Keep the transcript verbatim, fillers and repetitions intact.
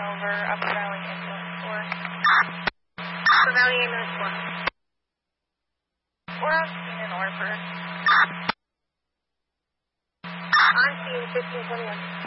over Upper Valley Ambulance four. Upper Valley Ambulance four. We're on scene in Orford. On scene fifteen twenty-one.